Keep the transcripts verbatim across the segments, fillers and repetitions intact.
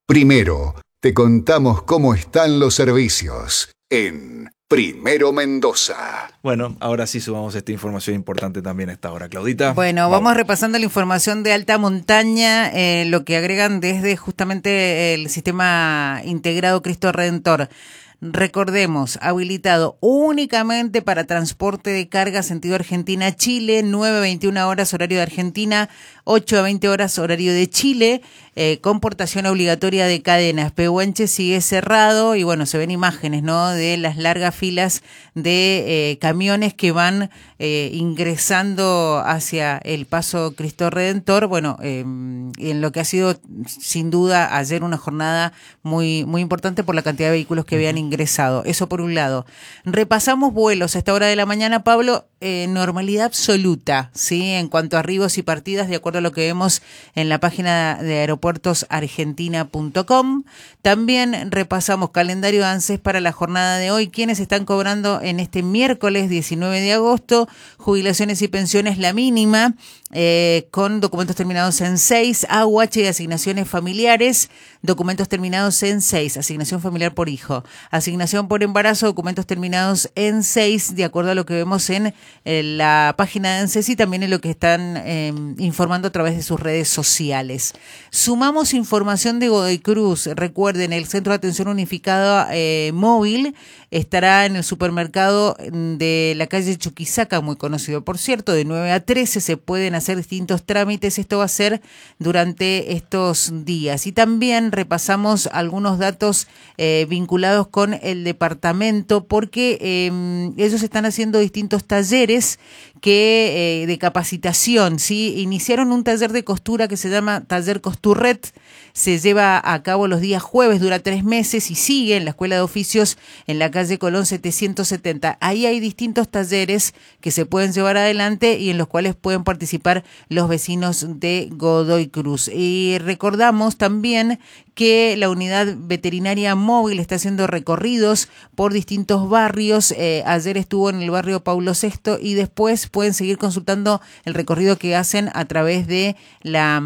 Primero, te contamos cómo están los servicios en Primero Mendoza. Bueno, ahora sí sumamos esta información importante también a esta hora, Claudita. Bueno, vamos, vamos repasando la información de alta montaña, eh, lo que agregan desde justamente el sistema integrado Cristo Redentor. Recordemos, habilitado únicamente para transporte de carga sentido Argentina-Chile, nueve a veintiuna horas horario de Argentina, ocho a veinte horas horario de Chile, eh, con portación obligatoria de cadenas. Pehuenche sigue cerrado y bueno, se ven imágenes, ¿no?, de las largas filas de eh, camiones que van eh, ingresando hacia el Paso Cristo Redentor. Bueno, eh, en lo que ha sido sin duda ayer una jornada muy, muy importante por la cantidad de vehículos que habían ingresado. ingresado. Eso por un lado. Repasamos vuelos a esta hora de la mañana, Pablo, eh, normalidad absoluta, ¿sí? En cuanto a arribos y partidas, de acuerdo a lo que vemos en la página de aeropuertos argentina punto com. También repasamos calendario de ANSES para la jornada de hoy, quienes están cobrando en este miércoles diecinueve de agosto, jubilaciones y pensiones la mínima, eh, con documentos terminados en seis, A U H y asignaciones familiares, documentos terminados en seis, asignación familiar por hijo, asignación por embarazo, documentos terminados en seis, de acuerdo a lo que vemos en, en la página de ANSES y también en lo que están eh, informando a través de sus redes sociales. Sumamos información de Godoy Cruz. Recuerden, el Centro de Atención Unificada eh, móvil estará en el supermercado de la calle Chuquisaca, muy conocido por cierto, de nueve a trece. Se pueden hacer distintos trámites. Esto va a ser durante estos días. Y también repasamos algunos datos eh, vinculados con el departamento, porque eh, ellos están haciendo distintos talleres que eh, de capacitación, ¿sí? Iniciaron un taller de costura que se llama Taller Costurret, se lleva a cabo los días jueves, dura tres meses y sigue en la Escuela de Oficios en la calle Colón setecientos setenta. Ahí hay distintos talleres que se pueden llevar adelante y en los cuales pueden participar los vecinos de Godoy Cruz. Y recordamos también que la unidad veterinaria móvil está haciendo recorridos por distintos barrios. Eh, ayer estuvo en el barrio Paulo sexto y después pueden seguir consultando el recorrido que hacen a través de la,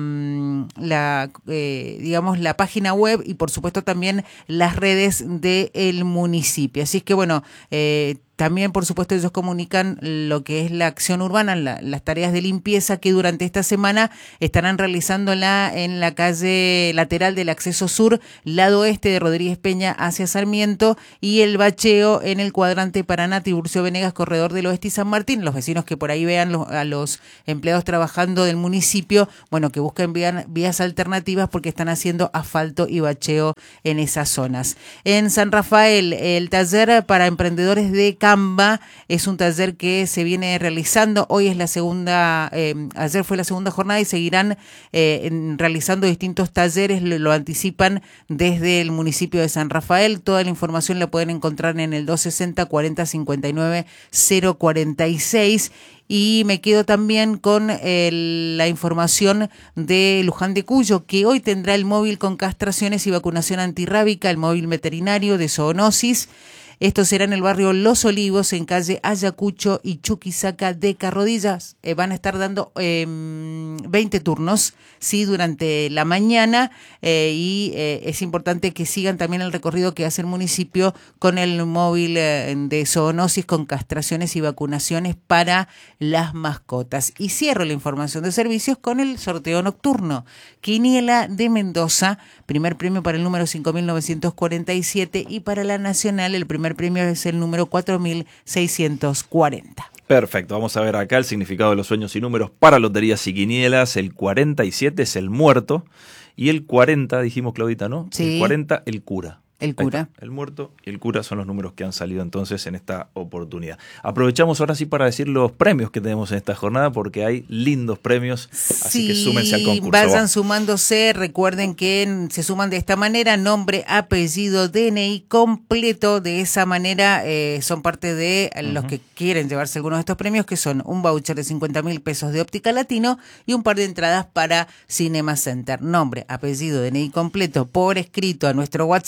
la eh, digamos, la página web y por supuesto también las redes del municipio. Así es que bueno, eh, también, por supuesto, ellos comunican lo que es la acción urbana, la, las tareas de limpieza que durante esta semana estarán realizándola en la calle lateral del acceso sur, lado oeste de Rodríguez Peña hacia Sarmiento, y el bacheo en el cuadrante Paraná, Tiburcio Venegas, Corredor del Oeste y San Martín. Los vecinos que por ahí vean los, a los empleados trabajando del municipio, bueno, que busquen vías, vías alternativas porque están haciendo asfalto y bacheo en esas zonas. En San Rafael, el taller para emprendedores de Camba es un taller que se viene realizando. Hoy es la segunda, eh, ayer fue la segunda jornada y seguirán eh, en, realizando distintos talleres, lo, lo anticipan desde el municipio de San Rafael. Toda la información la pueden encontrar en el doscientos sesenta, cuarenta, cincuenta y nueve, cero cuarenta y seis. Y me quedo también con el, la información de Luján de Cuyo, que hoy tendrá el móvil con castraciones y vacunación antirrábica, el móvil veterinario de zoonosis. Esto será en el barrio Los Olivos, en calle Ayacucho y Chuquisaca de Carrodillas. Eh, van a estar dando eh, veinte turnos, sí, durante la mañana eh, y eh, es importante que sigan también el recorrido que hace el municipio con el móvil eh, de zoonosis con castraciones y vacunaciones para las mascotas. Y cierro la información de servicios con el sorteo nocturno. Quiniela de Mendoza, primer premio para el número cinco mil novecientos cuarenta y siete y para la nacional el primer premio es el número cuatro mil seiscientos cuarenta. Perfecto, vamos a ver acá el significado de los sueños y números para loterías y quinielas. El cuarenta y siete es el muerto y el cuarenta, dijimos, Claudita, ¿no? Sí. El cuarenta, el cura. El cura. El muerto y el cura son los números que han salido entonces en esta oportunidad. Aprovechamos ahora sí para decir los premios que tenemos en esta jornada porque hay lindos premios, así sí, que súmense al concurso. Vayan Vamos. sumándose, recuerden que se suman de esta manera, nombre, apellido, D N I completo, de esa manera eh, son parte de uh-huh. los que quieren llevarse algunos de estos premios, que son un voucher de cincuenta mil pesos de Óptica Latino y un par de entradas para Cinema Center. Nombre, apellido, D N I completo por escrito a nuestro WhatsApp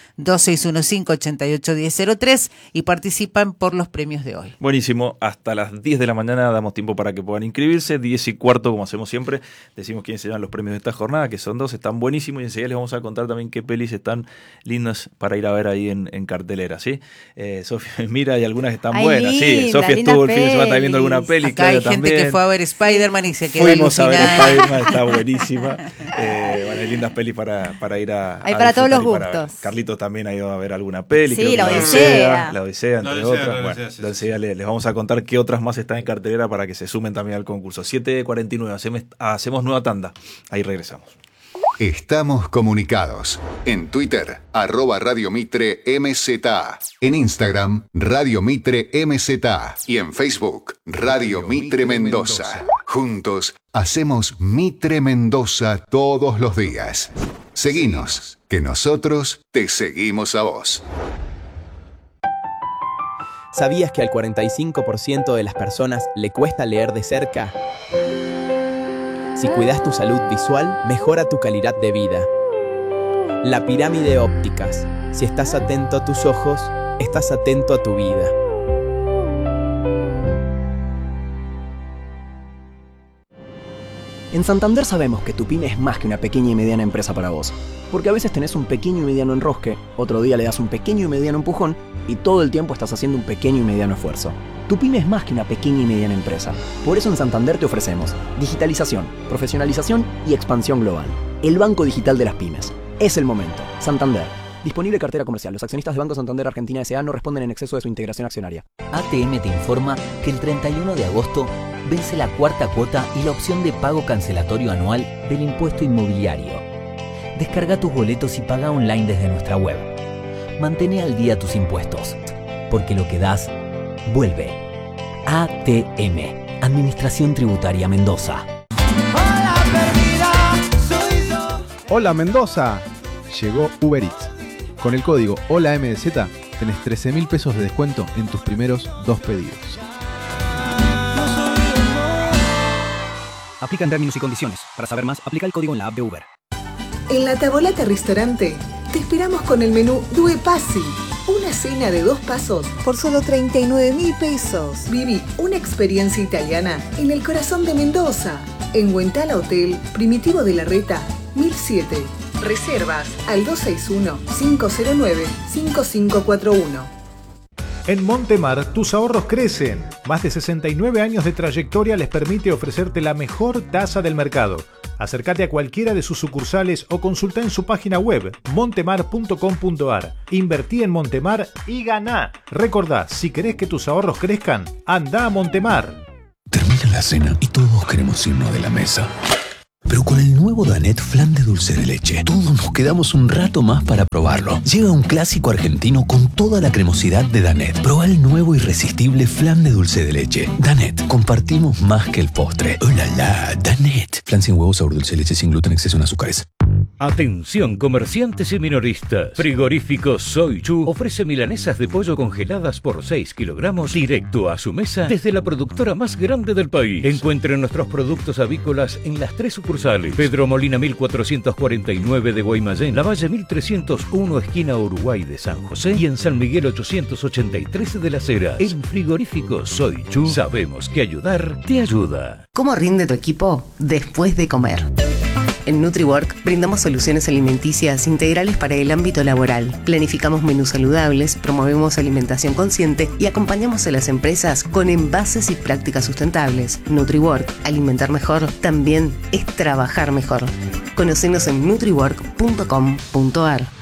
dos seis uno cinco, ocho ocho uno cero cero tres y participan por los premios de hoy. Buenísimo, hasta las diez de la mañana damos tiempo para que puedan inscribirse, diez y cuarto como hacemos siempre, decimos quiénes se llevan los premios de esta jornada, que son dos, están buenísimos y enseguida les vamos a contar también qué pelis están lindas para ir a ver ahí en, en cartelera, ¿sí? Eh, Sofía, mira, hay algunas que están Ay, buenas, linda, sí, Sofía estuvo el fin de semana viendo alguna peli, Acá Claudia hay gente también. que fue a ver Spider-Man y se quedó Fuimos a ver alucinada. Spider-Man, está buenísima. Eh, bueno, hay lindas pelis para, para ir a. Hay a para todos los disfrutar y para gustos. ver. Carlitos también ha ido a ver alguna peli. Sí, creo que La la Odisea. La Odisea, entre La Odisea, otras. la Bueno, Odisea, sí, entonces sí. ya les, les vamos a contar qué otras más están en cartelera para que se sumen también al concurso. siete cuarenta y nueve, hacemos, hacemos nueva tanda. Ahí regresamos. Estamos comunicados. En Twitter, arroba Radio Mitre M Z A. En Instagram, Radio Mitre M Z A. Y en Facebook, Radio Mitre Mendoza. Juntos, hacemos Mitre Mendoza todos los días. Seguinos, que nosotros te seguimos a vos. ¿Sabías que al cuarenta y cinco por ciento de las personas le cuesta leer de cerca? Si cuidas tu salud visual, mejora tu calidad de vida. La pirámide ópticas. Si estás atento a tus ojos, estás atento a tu vida. En Santander sabemos que tu pyme es más que una pequeña y mediana empresa para vos. Porque a veces tenés un pequeño y mediano enrosque, otro día le das un pequeño y mediano empujón y todo el tiempo estás haciendo un pequeño y mediano esfuerzo. Tu pyme es más que una pequeña y mediana empresa. Por eso en Santander te ofrecemos digitalización, profesionalización y expansión global. El banco digital de las pymes. Es el momento. Santander. Disponible cartera comercial. Los accionistas de Banco Santander Argentina S A no responden en exceso de su integración accionaria. A T M te informa que el treinta y uno de agosto vence la cuarta cuota y la opción de pago cancelatorio anual del impuesto inmobiliario. Descarga tus boletos y paga online desde nuestra web. Mantén al día tus impuestos, porque lo que das, vuelve. A T M, Administración Tributaria Mendoza. Hola Mendoza, llegó Uber Eats. Con el código HOLAMDZ tenés trece mil pesos de descuento en tus primeros dos pedidos. Aplican términos y condiciones. Para saber más, aplica el código en la app de Uber. En la Tavolata Restaurante te esperamos con el menú Due Passi. Una cena de dos pasos por solo treinta y nueve mil pesos. Viví una experiencia italiana en el corazón de Mendoza. En Huentala Hotel, Primitivo de la Reta, mil siete. Reservas al dos seis uno, cinco cero nueve, cinco cinco cuatro uno. En Montemar, tus ahorros crecen. Más de sesenta y nueve años de trayectoria les permite ofrecerte la mejor tasa del mercado. Acércate a cualquiera de sus sucursales o consulta en su página web montemar punto com punto ar. Invertí en Montemar y ganá. Recordá, si querés que tus ahorros crezcan, anda a Montemar. Termina la cena y todos queremos irnos de la mesa. Pero con el nuevo Danet Flan de dulce de leche, todos nos quedamos un rato más para probarlo. Llega un clásico argentino con toda la cremosidad de Danet. Proba el nuevo irresistible Flan de dulce de leche. Danet, compartimos más que el postre. ¡Oh, la, la! Danet. Flan sin huevos, sabor dulce de leche, sin gluten, exceso en azúcares. Atención comerciantes y minoristas. Frigorífico Soy Chu ofrece milanesas de pollo congeladas por seis kilogramos directo a su mesa desde la productora más grande del país. Encuentren nuestros productos avícolas en las tres sucursales. Pedro Molina mil cuatrocientos cuarenta y nueve de Guaymallén, La Valle mil trescientos uno esquina Uruguay de San José y en San Miguel ochocientos ochenta y tres de Las Heras. En Frigorífico Soy Chu sabemos que ayudar te ayuda. ¿Cómo rinde tu equipo después de comer? En NutriWork brindamos soluciones alimenticias integrales para el ámbito laboral. Planificamos menús saludables, promovemos alimentación consciente y acompañamos a las empresas con envases y prácticas sustentables. NutriWork, alimentar mejor, también es trabajar mejor. Conocenos en nutriwork punto com punto ar.